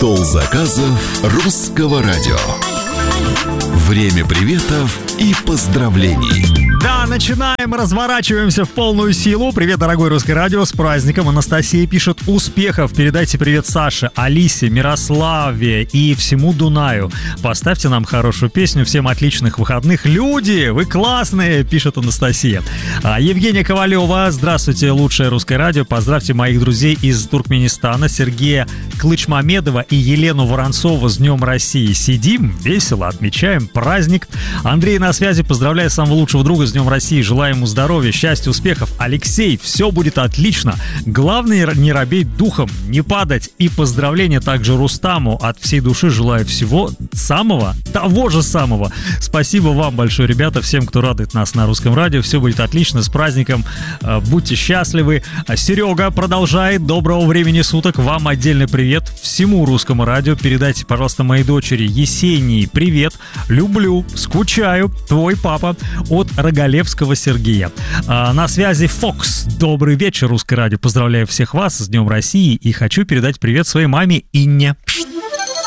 Стол заказов Русского радио. Время приветов и поздравлений. Да, начинаем, разворачиваемся в полную силу. Привет, дорогой Русское радио, с праздником. Анастасия пишет: успехов. Передайте привет Саше, Алисе, Мирославе и всему Дунаю. Поставьте нам хорошую песню. Всем отличных выходных. Люди, вы классные, пишет Анастасия. Евгения Ковалева: здравствуйте, лучшее Русское радио. Поздравьте моих друзей из Туркменистана, Сергея Клычмамедова и Елену Воронцову с Днем России. Сидим, весело отмечаем праздник. Андрей на связи, поздравляю самого лучшего друга с Днем России, желаю ему здоровья, счастья, успехов. Алексей: все будет отлично. Главное, не робеть духом, не падать. И поздравления также Рустаму. От всей души желаю всего самого, того же самого. Спасибо вам большое, ребята, всем, кто радует нас на Русском радио. Все будет отлично, с праздником, будьте счастливы. Серега продолжает: доброго времени суток, вам отдельный привет всему Русскому радио. Передайте, пожалуйста, моей дочери Есении привет, люблю, скучаю, твой папа. От Рогалевского Сергея. На связи Фокс. Добрый вечер, Русское радио. Поздравляю всех вас с Днем России и хочу передать привет своей маме Инне.